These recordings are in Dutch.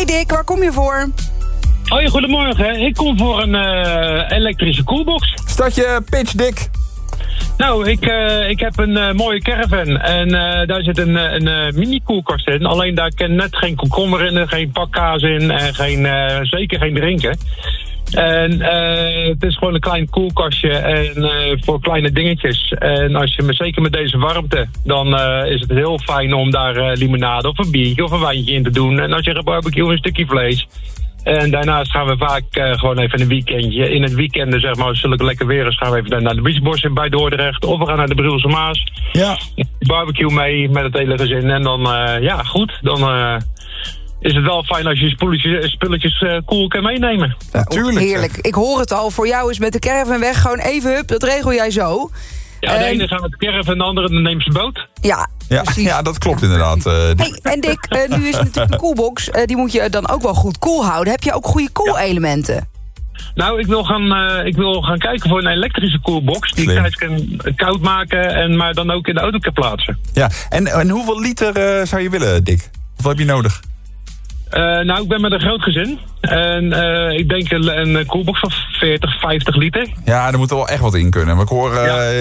Hey Dick, waar kom je voor? Hoi, goedemorgen. Ik kom voor een elektrische koelbox. Stadje Pitch, Dick. Nou, ik heb een mooie caravan en daar zit een mini-koelkast in. Alleen daar kan net geen komkommer in, geen pak kaas in en zeker geen drinken. En het is gewoon een klein koelkastje en voor kleine dingetjes. En als je zeker met deze warmte, dan is het heel fijn om daar limonade of een biertje of een wijntje in te doen. En als je gaat barbecue, een stukje vlees. En daarnaast gaan we vaak gewoon even een weekendje. In het weekend, zeg maar, als het lekker weer is, gaan we even naar de Biesbos bij Dordrecht. Of we gaan naar de Brielse Maas. Ja. Barbecue mee met het hele gezin. En dan, goed, dan is het wel fijn als je spulletjes cool kan meenemen. Natuurlijk. Heerlijk. Ik hoor het al. Voor jou is met de caravan weg gewoon even hup. Dat regel jij zo. Ja, de ene gaat met de caravan en de andere dan neemt ze boot. Ja, precies. Ja, dat klopt inderdaad. Hey, en Dick, nu is natuurlijk de koelbox. Die moet je dan ook wel goed koel houden. Heb je ook goede koelelementen? Nou, ik wil gaan kijken voor een elektrische koelbox die ik kan koud maken maar dan ook in de auto kan plaatsen. Ja, en hoeveel liter zou je willen, Dick? Wat heb je nodig? Nou, ik ben met een groot gezin. En ik denk een koelbox van 40, 50 liter. Ja, er moet er wel echt wat in kunnen. Maar ik hoor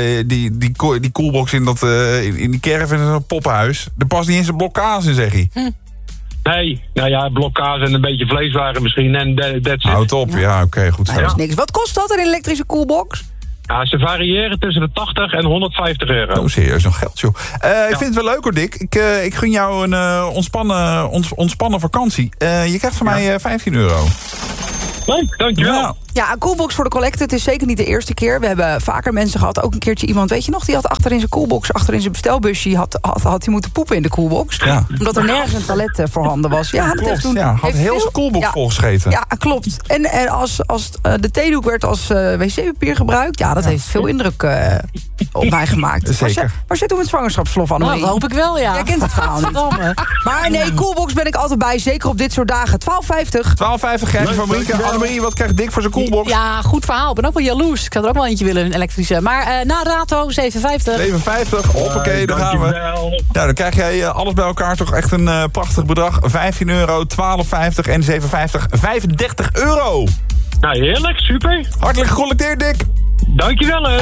die koelbox in die caravan in een poppenhuis. Er past niet eens een blok kaas in, zeg hij. Nee, nou ja, blok kaas en een beetje vleeswaren misschien. En that's it. Houd op, ja, oké, goed zo. Dat is niks. Wat kost dat, een elektrische koelbox? Ja, ze variëren tussen de 80 en 150 euro. Oh, serieus, nog geld, joh. Ik vind het wel leuk hoor, Dick. Ik gun jou een ontspannen vakantie. Je krijgt van mij 15 euro. Leuk, dankjewel. Ja, een coolbox voor de collecte. Het is zeker niet de eerste keer. We hebben vaker mensen gehad. Ook een keertje iemand, weet je nog, die had achter in zijn coolbox, achter in zijn bestelbusje, had hij moeten poepen in de coolbox. Ja. Omdat er nergens een toilet voorhanden was. Ja, dat heeft toen. Ja, had heel zijn coolbox volgescheten. Ja, klopt. En als de theedoek werd als wc-papier gebruikt, ja, dat heeft veel indruk op mij gemaakt. Zeker. Waar zit toen met zwangerschapsverlof, Annemarie? Nou, dat hoop ik wel, ja. Jij kent het verhaal niet. Maar nee, coolbox ben ik altijd bij, zeker op dit soort dagen. 12,50. 12,50 krijg je van Marieke. Annemarie, wat krijgt Dick voor zijn coolbox? Ja, goed verhaal. Ik ben ook wel jaloers. Ik zou er ook wel eentje willen, een elektrische. Maar na Rato, 7,50. 7,50. Hoppakee, daar gaan we. Nou, dan krijg jij alles bij elkaar toch echt een prachtig bedrag. 15 euro, 12,50 en 7,50. 35 euro. Nou, heerlijk, super. Hartelijk gecollecteerd, Dick. Dankjewel, hè.